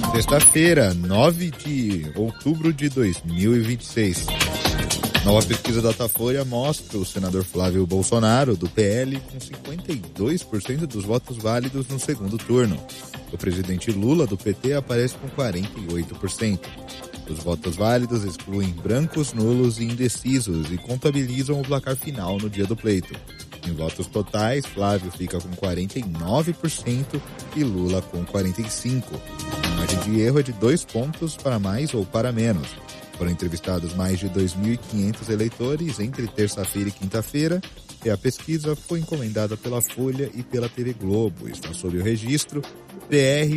Sexta-feira, 9 de outubro de 2026. Nova pesquisa Datafolha mostra o senador Flávio Bolsonaro, do PL, com 52% dos votos válidos no segundo turno. O presidente Lula, do PT, aparece com 48%. Os votos válidos excluem brancos, nulos e indecisos e contabilizam o placar final no dia do pleito. Em votos totais, Flávio fica com 49% e Lula com 45%. A margem de erro é de 2 pontos para mais ou para menos. Foram entrevistados mais de 2.500 eleitores entre terça-feira e quinta-feira e a pesquisa foi encomendada pela Folha e pela TV Globo. Está sob o registro PR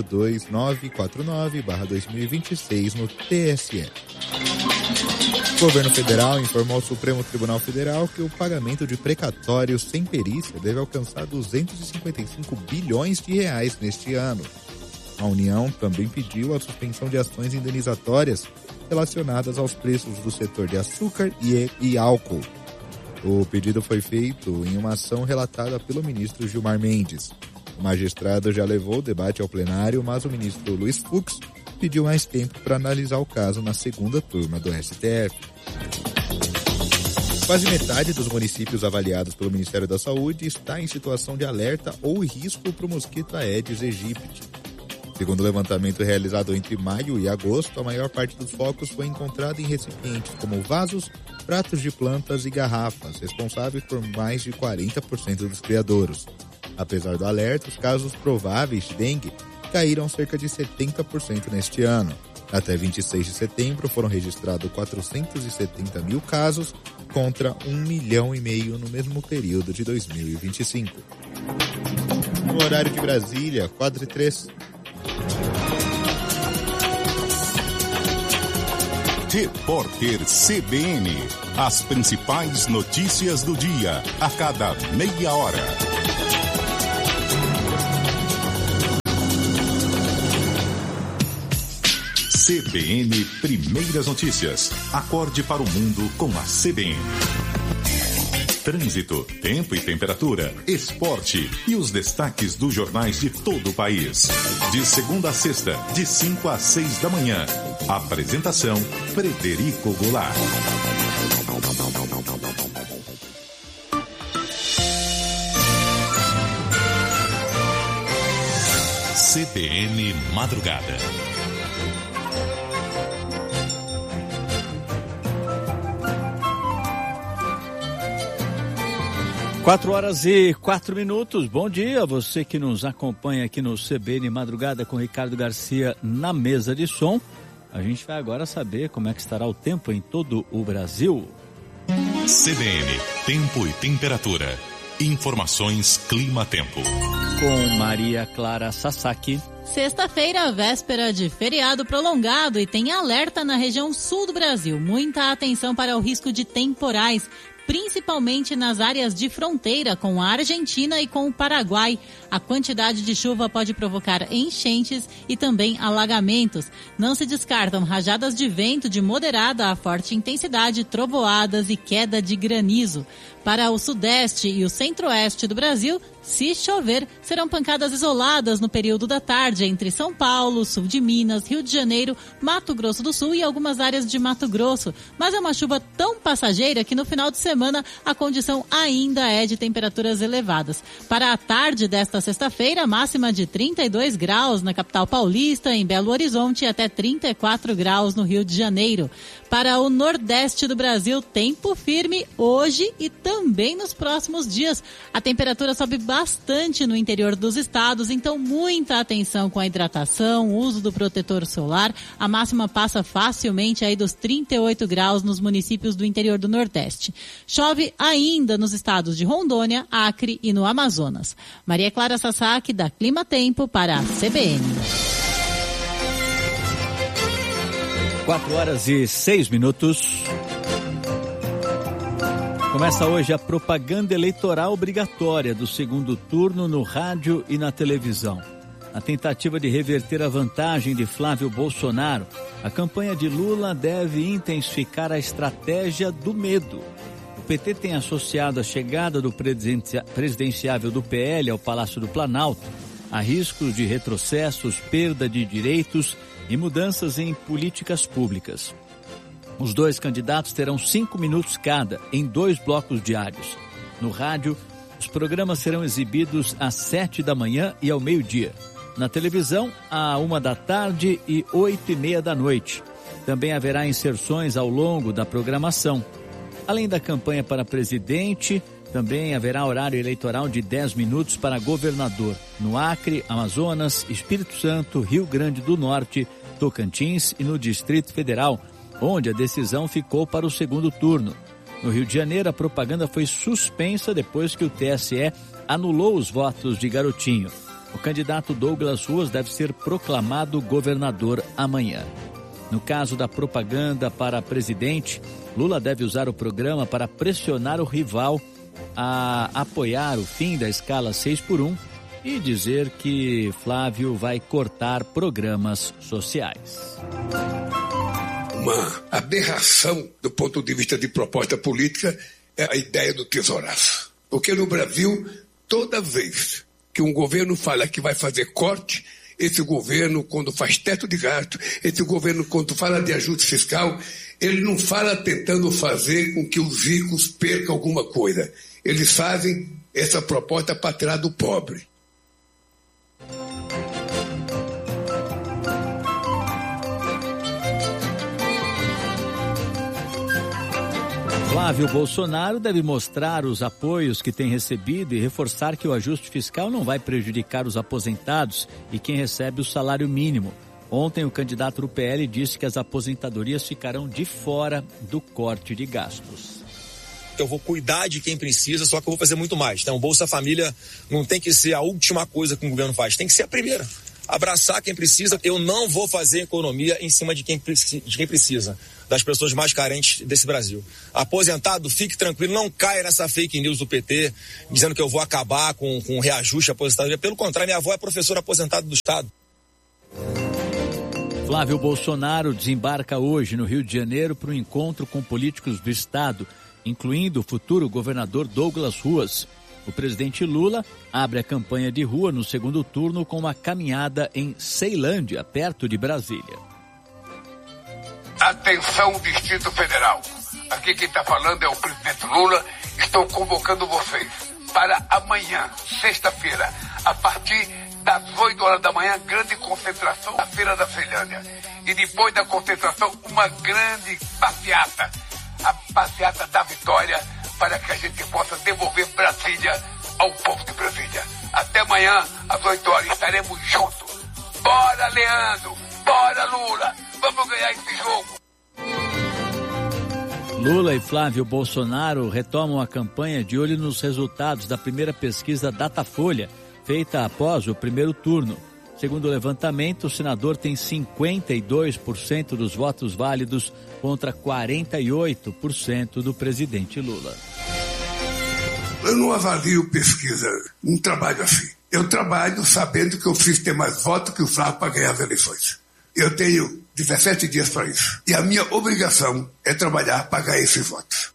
02949/2026 no TSE. O governo federal informou ao Supremo Tribunal Federal que o pagamento de precatórios sem perícia deve alcançar 255 bilhões de reais neste ano. A União também pediu a suspensão de ações indenizatórias relacionadas aos preços do setor de açúcar e álcool. O pedido foi feito em uma ação relatada pelo ministro Gilmar Mendes. O magistrado já levou o debate ao plenário, mas o ministro Luiz Fux pediu mais tempo para analisar o caso na segunda turma do STF. Quase metade dos municípios avaliados pelo Ministério da Saúde está em situação de alerta ou risco para o mosquito Aedes aegypti. Segundo o levantamento realizado entre maio e agosto, a maior parte dos focos foi encontrada em recipientes como vasos, pratos de plantas e garrafas, responsáveis por mais de 40% dos criadouros. Apesar do alerta, os casos prováveis de dengue caíram cerca de 70% neste ano. Até 26 de setembro foram registrados 470 mil casos contra 1,5 milhão no mesmo período de 2025. No horário de Brasília, 4h03. Repórter CBN. As principais notícias do dia, a cada meia hora. CBN Primeiras Notícias. Acorde para o mundo com a CBN. Trânsito, tempo e temperatura, esporte e os destaques dos jornais de todo o país. De segunda a sexta, de 5 às 6 da manhã. Apresentação, Frederico Goulart. CBN Madrugada. 4h04. Bom dia, você que nos acompanha aqui no CBN Madrugada com Ricardo Garcia na mesa de som. A gente vai agora saber como é que estará o tempo em todo o Brasil. CBN, tempo e temperatura. Informações Clima-Tempo. Com Maria Clara Sasaki. Sexta-feira, véspera de feriado prolongado e tem alerta na região sul do Brasil. Muita atenção para o risco de temporais, principalmente nas áreas de fronteira com a Argentina e com o Paraguai. A quantidade de chuva pode provocar enchentes e também alagamentos. Não se descartam rajadas de vento de moderada a forte intensidade, trovoadas e queda de granizo. Para o sudeste e o centro-oeste do Brasil, se chover, serão pancadas isoladas no período da tarde entre São Paulo, sul de Minas, Rio de Janeiro, Mato Grosso do Sul e algumas áreas de Mato Grosso. Mas é uma chuva tão passageira que no final de semana a condição ainda é de temperaturas elevadas. Para a tarde desta sexta-feira, máxima de 32 graus na capital paulista, em Belo Horizonte, e até 34 graus no Rio de Janeiro. Para o nordeste do Brasil, tempo firme hoje e também nos próximos dias. A temperatura sobe bastante no interior dos estados, então muita atenção com a hidratação, uso do protetor solar. A máxima passa facilmente aí dos 38 graus nos municípios do interior do Nordeste. Chove ainda nos estados de Rondônia, Acre e no Amazonas. Maria Clara Sasaki, da Clima Tempo, para a CBN. 4h06. Começa hoje a propaganda eleitoral obrigatória do segundo turno no rádio e na televisão. Na tentativa de reverter a vantagem de Flávio Bolsonaro, a campanha de Lula deve intensificar a estratégia do medo. O PT tem associado a chegada do presidenciável do PL ao Palácio do Planalto Há risco de retrocessos, perda de direitos e mudanças em políticas públicas. Os dois candidatos terão 5 minutos cada, em 2 blocos diários. No rádio, os programas serão exibidos às 7 da manhã e ao meio-dia. Na televisão, à 1 da tarde e 8h30 da noite. Também haverá inserções ao longo da programação. Além da campanha para presidente, também haverá horário eleitoral de 10 minutos para governador no Acre, Amazonas, Espírito Santo, Rio Grande do Norte, Tocantins e no Distrito Federal, onde a decisão ficou para o segundo turno. No Rio de Janeiro, a propaganda foi suspensa depois que o TSE anulou os votos de Garotinho. O candidato Douglas Ruas deve ser proclamado governador amanhã. No caso da propaganda para presidente, Lula deve usar o programa para pressionar o rival a apoiar o fim da escala 6x1 e dizer que Flávio vai cortar programas sociais. Uma aberração do ponto de vista de proposta política é a ideia do tesouraço. Porque no Brasil, toda vez que um governo fala que vai fazer corte, esse governo, quando faz teto de gasto, esse governo, quando fala de ajuste fiscal, ele não fala tentando fazer com que os ricos percam alguma coisa. Eles fazem essa proposta para trás do pobre. Flávio Bolsonaro deve mostrar os apoios que tem recebido e reforçar que o ajuste fiscal não vai prejudicar os aposentados e quem recebe o salário mínimo. Ontem, o candidato do PL disse que as aposentadorias ficarão de fora do corte de gastos. Eu vou cuidar de quem precisa, só que eu vou fazer muito mais. Então, o Bolsa Família não tem que ser a última coisa que o governo faz, tem que ser a primeira. Abraçar quem precisa. Eu não vou fazer economia em cima de quem precisa, das pessoas mais carentes desse Brasil. Aposentado, fique tranquilo, não caia nessa fake news do PT, dizendo que eu vou acabar com o reajuste à aposentadoria. Pelo contrário, minha avó é professora aposentada do Estado. Flávio Bolsonaro desembarca hoje no Rio de Janeiro para um encontro com políticos do Estado, incluindo o futuro governador Douglas Ruas. O presidente Lula abre a campanha de rua no segundo turno com uma caminhada em Ceilândia, perto de Brasília. Atenção, Distrito Federal. Aqui quem está falando é o presidente Lula. Estou convocando vocês para amanhã, sexta-feira, a partir das 8 horas da manhã, grande concentração na Feira da Ceilândia. E depois da concentração, uma grande passeata, a passeata da vitória, para que a gente possa devolver Brasília ao povo de Brasília. Até amanhã, às 8 horas, estaremos juntos. Bora, Leandro! Bora, Lula! Vamos ganhar esse jogo! Lula e Flávio Bolsonaro retomam a campanha de olho nos resultados da primeira pesquisa Datafolha, feita após o primeiro turno. Segundo o levantamento, o senador tem 52% dos votos válidos contra 48% do presidente Lula. Eu não avalio pesquisa, não trabalho assim. Eu trabalho sabendo que eu preciso ter mais votos que o Flávio para ganhar as eleições. Eu tenho 17 dias para isso. E a minha obrigação é trabalhar para ganhar esses votos.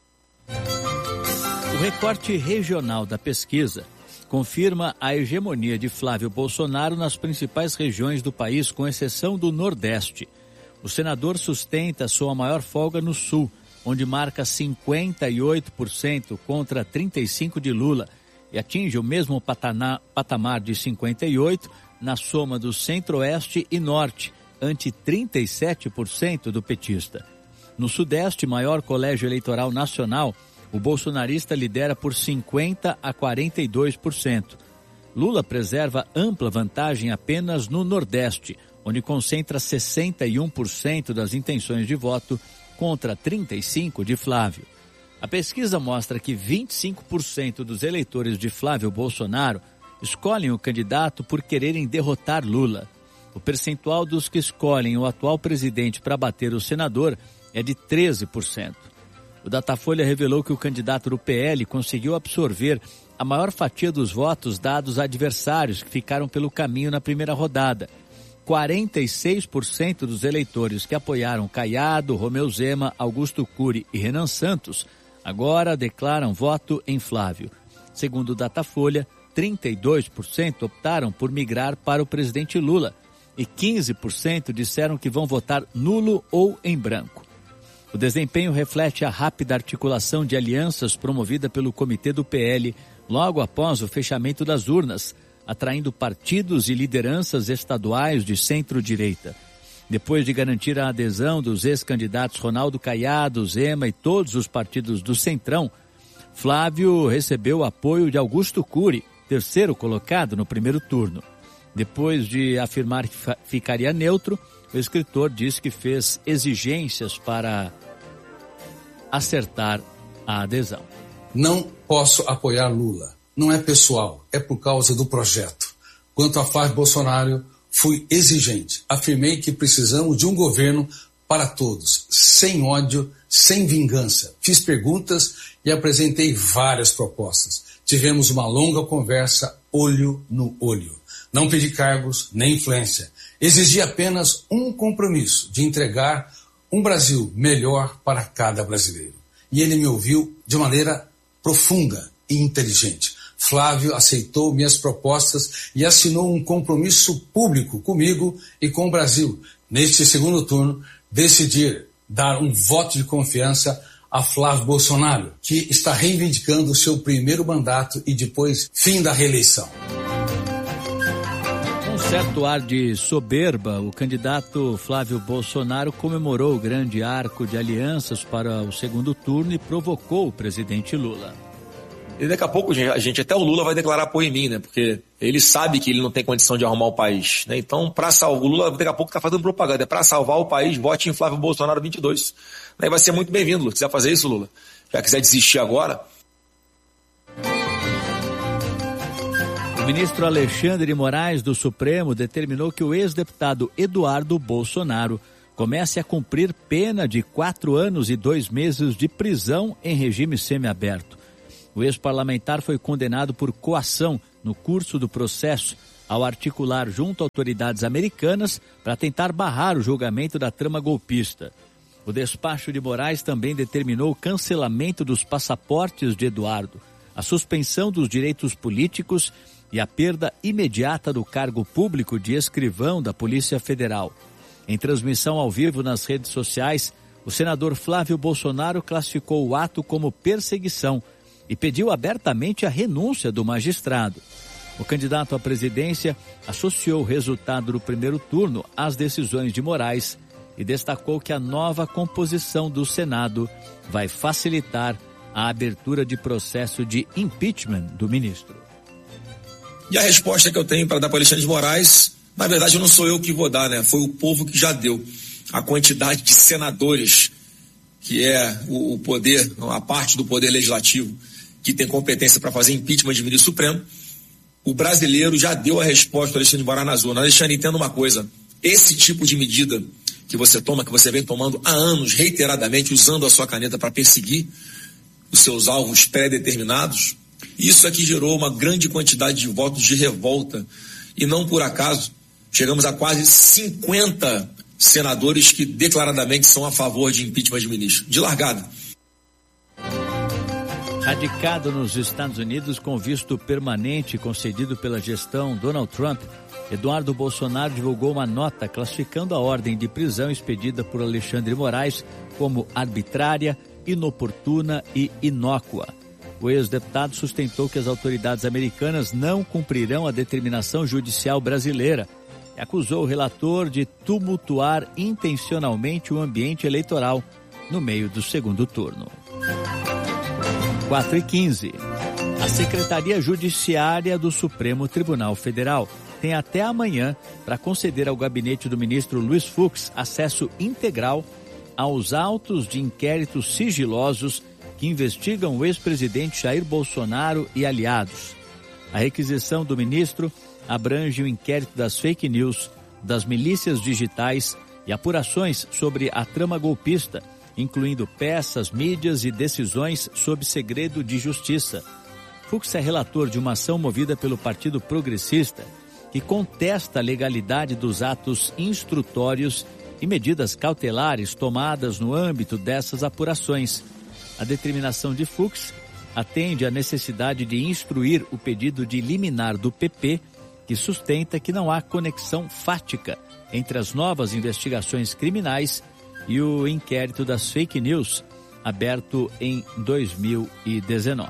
O recorte regional da pesquisa confirma a hegemonia de Flávio Bolsonaro nas principais regiões do país, com exceção do Nordeste. O senador sustenta sua maior folga no Sul, onde marca 58% contra 35% de Lula e atinge o mesmo patamar de 58% na soma do Centro-Oeste e Norte, ante 37% do petista. No Sudeste, maior colégio eleitoral nacional, o bolsonarista lidera por 50% a 42%. Lula preserva ampla vantagem apenas no Nordeste, onde concentra 61% das intenções de voto contra 35% de Flávio. A pesquisa mostra que 25% dos eleitores de Flávio Bolsonaro escolhem o candidato por quererem derrotar Lula. O percentual dos que escolhem o atual presidente para bater o senador é de 13%. O Datafolha revelou que o candidato do PL conseguiu absorver a maior fatia dos votos dados a adversários que ficaram pelo caminho na primeira rodada. 46% dos eleitores que apoiaram Caiado, Romeu Zema, Augusto Cury e Renan Santos agora declaram voto em Flávio. Segundo o Datafolha, 32% optaram por migrar para o presidente Lula e 15% disseram que vão votar nulo ou em branco. O desempenho reflete a rápida articulação de alianças promovida pelo comitê do PL logo após o fechamento das urnas, atraindo partidos e lideranças estaduais de centro-direita. Depois de garantir a adesão dos ex-candidatos Ronaldo Caiado, Zema e todos os partidos do Centrão, Flávio recebeu o apoio de Augusto Cury, terceiro colocado no primeiro turno. Depois de afirmar que ficaria neutro, o escritor disse que fez exigências para acertar a adesão. Não posso apoiar Lula. Não é pessoal, é por causa do projeto. Quanto a Flávio Bolsonaro, fui exigente. Afirmei que precisamos de um governo para todos, sem ódio, sem vingança. Fiz perguntas e apresentei várias propostas. Tivemos uma longa conversa, olho no olho. Não pedi cargos nem influência. Exigi apenas um compromisso de entregar um Brasil melhor para cada brasileiro. E ele me ouviu de maneira profunda e inteligente. Flávio aceitou minhas propostas e assinou um compromisso público comigo e com o Brasil. Neste segundo turno, decidir dar um voto de confiança a Flávio Bolsonaro, que está reivindicando o seu primeiro mandato e depois fim da reeleição. Com certo ar de soberba, o candidato Flávio Bolsonaro comemorou o grande arco de alianças para o segundo turno e provocou o presidente Lula. E daqui a pouco, gente, até o Lula vai declarar apoio em mim, né? Porque ele sabe que ele não tem condição de arrumar o país, né? Então, para salvar o Lula, daqui a pouco tá fazendo propaganda. É para salvar o país, vote em Flávio Bolsonaro 22. Aí vai ser muito bem-vindo, Lula. Se quiser fazer isso, Lula, já quiser desistir agora. O ministro Alexandre de Moraes do Supremo determinou que o ex-deputado Eduardo Bolsonaro comece a cumprir pena de 4 anos e 2 meses de prisão em regime semiaberto. O ex-parlamentar foi condenado por coação no curso do processo ao articular junto a autoridades americanas para tentar barrar o julgamento da trama golpista. O despacho de Moraes também determinou o cancelamento dos passaportes de Eduardo, a suspensão dos direitos políticos e a perda imediata do cargo público de escrivão da Polícia Federal. Em transmissão ao vivo nas redes sociais, o senador Flávio Bolsonaro classificou o ato como perseguição e pediu abertamente a renúncia do magistrado. O candidato à presidência associou o resultado do primeiro turno às decisões de Moraes e destacou que a nova composição do Senado vai facilitar a abertura de processo de impeachment do ministro. E a resposta que eu tenho para dar para Alexandre de Moraes, na verdade não sou eu que vou dar, né? Foi o povo que já deu. A quantidade de senadores, que é o poder, a parte do poder legislativo, que tem competência para fazer impeachment de ministro supremo, o brasileiro já deu a resposta do Alexandre de Moraes na zona. Alexandre, entenda uma coisa, esse tipo de medida que você toma, que você vem tomando há anos, reiteradamente, usando a sua caneta para perseguir os seus alvos pré-determinados, isso aqui gerou uma grande quantidade de votos de revolta. E não por acaso, chegamos a quase 50 senadores que declaradamente são a favor de impeachment de ministro. De largada. Radicado nos Estados Unidos com visto permanente concedido pela gestão Donald Trump, Eduardo Bolsonaro divulgou uma nota classificando a ordem de prisão expedida por Alexandre de Moraes como arbitrária, inoportuna e inócua. O ex-deputado sustentou que as autoridades americanas não cumprirão a determinação judicial brasileira e acusou o relator de tumultuar intencionalmente o ambiente eleitoral no meio do segundo turno. 4h15. A Secretaria Judiciária do Supremo Tribunal Federal tem até amanhã para conceder ao gabinete do ministro Luiz Fux acesso integral aos autos de inquéritos sigilosos que investigam o ex-presidente Jair Bolsonaro e aliados. A requisição do ministro abrange o inquérito das fake news, das milícias digitais e apurações sobre a trama golpista, incluindo peças, mídias e decisões sob segredo de justiça. Fux é relator de uma ação movida pelo Partido Progressista, que contesta a legalidade dos atos instrutórios e medidas cautelares tomadas no âmbito dessas apurações. A determinação de Fux atende à necessidade de instruir o pedido de liminar do PP, que sustenta que não há conexão fática entre as novas investigações criminais e o inquérito das fake news, aberto em 2019.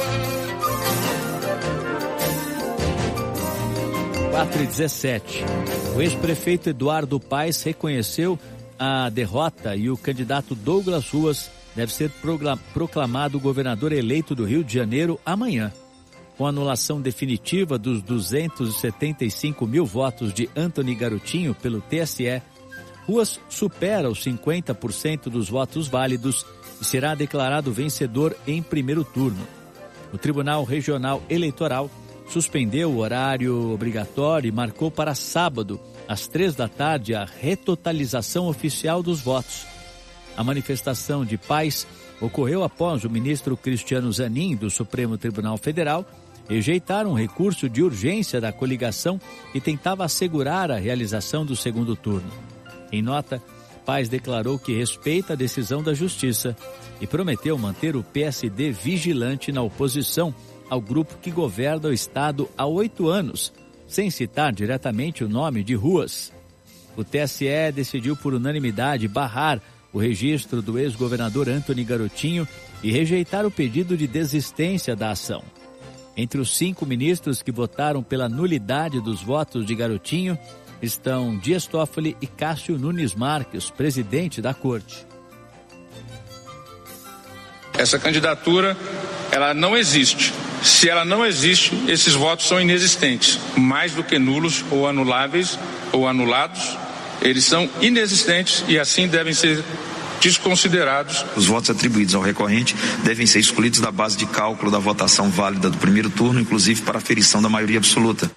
4h17. O ex-prefeito Eduardo Paes reconheceu a derrota e o candidato Douglas Ruas deve ser proclamado governador eleito do Rio de Janeiro amanhã. Com a anulação definitiva dos 275 mil votos de Antony Garotinho pelo TSE, Ruas supera os 50% dos votos válidos e será declarado vencedor em primeiro turno. O Tribunal Regional Eleitoral suspendeu o horário obrigatório e marcou para sábado, às 15h, a retotalização oficial dos votos. A manifestação de paz ocorreu após o ministro Cristiano Zanin, do Supremo Tribunal Federal, rejeitar um recurso de urgência da coligação que tentava assegurar a realização do segundo turno. Em nota, Paes declarou que respeita a decisão da Justiça e prometeu manter o PSD vigilante na oposição ao grupo que governa o Estado há 8 anos, sem citar diretamente o nome de Ruas. O TSE decidiu por unanimidade barrar o registro do ex-governador Antony Garotinho e rejeitar o pedido de desistência da ação. Entre os 5 ministros que votaram pela nulidade dos votos de Garotinho estão Dias Toffoli e Cássio Nunes Marques, presidente da Corte. Essa candidatura, ela não existe. Se ela não existe, esses votos são inexistentes. Mais do que nulos ou anuláveis ou anulados, eles são inexistentes e assim devem ser desconsiderados. Os votos atribuídos ao recorrente devem ser excluídos da base de cálculo da votação válida do primeiro turno, inclusive para aferição da maioria absoluta.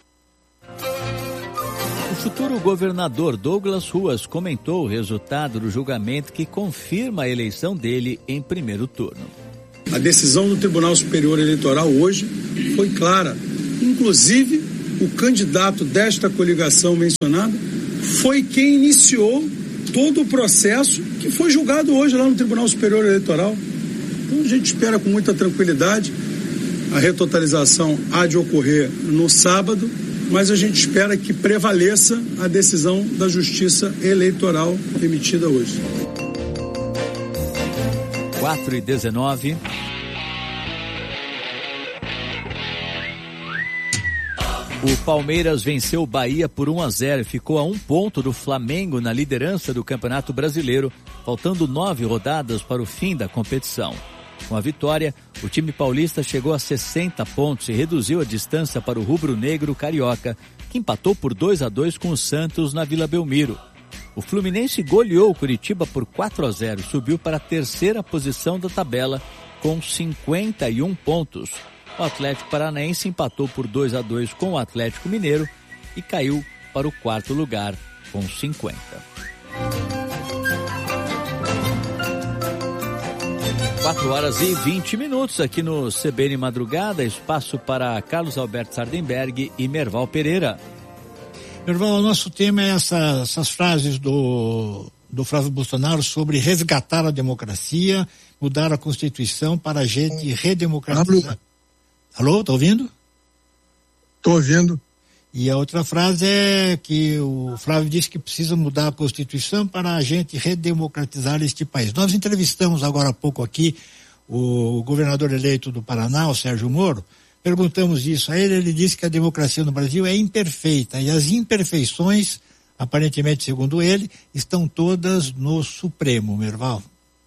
O futuro governador Douglas Ruas comentou o resultado do julgamento que confirma a eleição dele em primeiro turno. A decisão do Tribunal Superior Eleitoral hoje foi clara. Inclusive, o candidato desta coligação mencionada foi quem iniciou todo o processo que foi julgado hoje lá no Tribunal Superior Eleitoral. Então a gente espera com muita tranquilidade. A retotalização há de ocorrer no sábado, mas a gente espera que prevaleça a decisão da Justiça Eleitoral emitida hoje. 4h19. O Palmeiras venceu o Bahia por 1-0 e ficou a 1 ponto do Flamengo na liderança do Campeonato Brasileiro, faltando 9 rodadas para o fim da competição. Com a vitória, o time paulista chegou a 60 pontos e reduziu a distância para o rubro-negro carioca, que empatou por 2-2 com o Santos na Vila Belmiro. O Fluminense goleou o Curitiba por 4-0 e subiu para a 3ª posição da tabela com 51 pontos. O Atlético Paranaense empatou por 2-2 com o Atlético Mineiro e caiu para o 4º lugar com 50. Quatro horas e 20 minutos aqui no CBN Madrugada, espaço para Carlos Alberto Sardenberg e Merval Pereira. Merval, o nosso tema é essas frases do Flávio Bolsonaro sobre resgatar a democracia, mudar a Constituição para a gente redemocratizar. Alô, tá ouvindo? Tô ouvindo. E a outra frase é que o Flávio disse que precisa mudar a Constituição para a gente redemocratizar este país. Nós entrevistamos agora há pouco aqui o governador eleito do Paraná, o Sérgio Moro, perguntamos isso a ele, ele disse que a democracia no Brasil é imperfeita e as imperfeições, aparentemente segundo ele, estão todas no Supremo, Merval.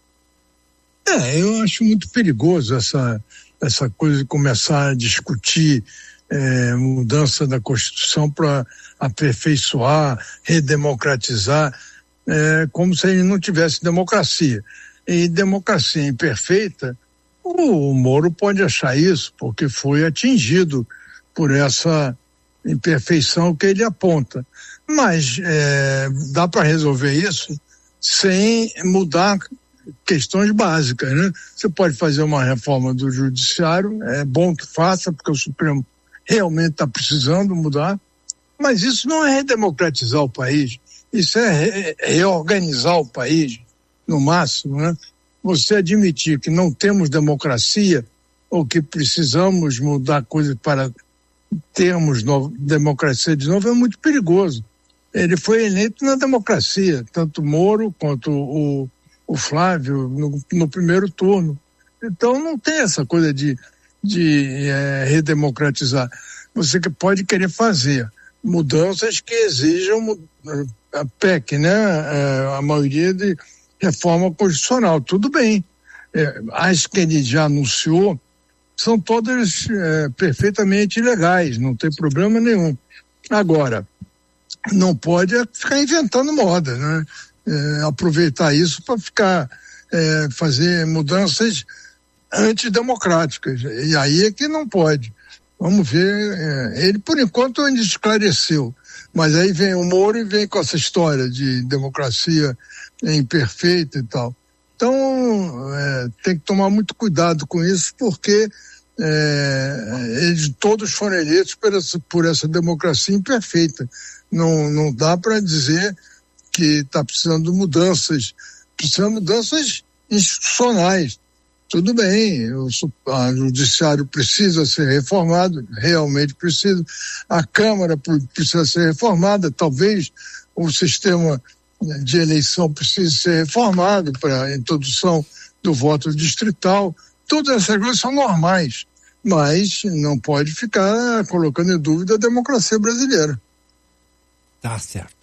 Eu acho muito perigoso essa coisa de começar a discutir mudança da Constituição para aperfeiçoar, redemocratizar, como se ele não tivesse democracia. E democracia imperfeita, o Moro pode achar isso, porque foi atingido por essa imperfeição que ele aponta. Mas dá para resolver isso sem mudar questões básicas, né? Você pode fazer uma reforma do judiciário, é bom que faça, porque o Supremo realmente está precisando mudar, mas isso não é redemocratizar o país, isso é reorganizar o país, no máximo, né? Você admitir que não temos democracia ou que precisamos mudar coisas para termos democracia de novo, é muito perigoso. Ele foi eleito na democracia, tanto o Moro quanto o Flávio no primeiro turno. Então não tem essa coisa de redemocratizar. Você que pode querer fazer mudanças que exijam a PEC, né? A maioria de reforma constitucional. Tudo bem. As que ele já anunciou são todas perfeitamente legais, não tem problema nenhum. Agora, não pode ficar inventando moda, né? Aproveitar isso para ficar fazer mudanças antidemocráticas. E aí é que não pode. Vamos ver. Ele, por enquanto, ainda esclareceu. Mas aí vem o Moro e vem com essa história de democracia imperfeita e tal. Então, tem que tomar muito cuidado com isso, porque eles todos foram eleitos por essa democracia imperfeita. Não dá para dizer que está precisando de mudanças. Precisa de mudanças institucionais. Tudo bem, o judiciário precisa ser reformado, realmente precisa. A Câmara precisa ser reformada, talvez o sistema de eleição precise ser reformado para a introdução do voto distrital. Todas essas coisas são normais, mas não pode ficar colocando em dúvida a democracia brasileira. Tá certo.